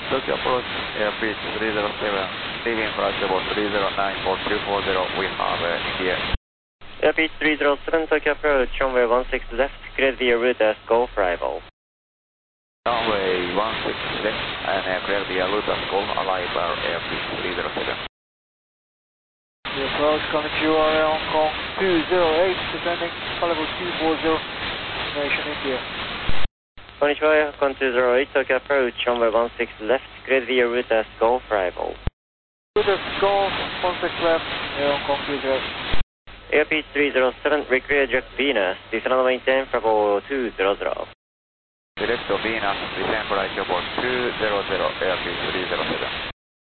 Tokyo approach, airspeed 307, leaving flight level 309 for 240, we have India. Airspeed 307, Tokyo approach, runway 16 left, clear the route as go for arrival. Runway 16 left, and clear the route as go, arrival airspeed 307. The approach coming to Hong Kong 208, descending level 240, destination India. Konnichiwa, Hong Kong 208, Tokyo approach, runway 16 left, clear the route as go for arrival. Route as go, 16 left, Hong Kong 208. Airspeed 307, recreate Jack Venus, descend runway 10, Bravo 200. Direct Venus, descend flight level 200, airspeed 307.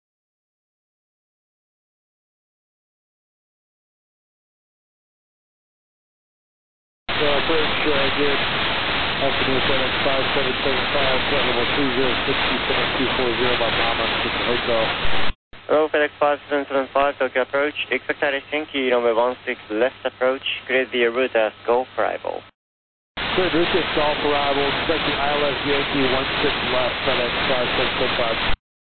Approach, good. Afternoon, FedEx 5775, flight level 30627 by Mama, Mr. Hotel. Hello, FedEx 5775, Tokyo approach, expect Helsinki, runway 16 left approach, clear the route as go for arrival. Clear route as go for arrival, expecting ILS Yankee 16 left, FedEx 5775.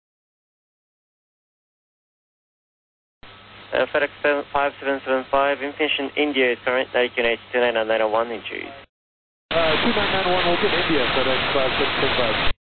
FedEx 5775, information India is current 1982 991 inches. 2991, we'll get India, FedEx 5775.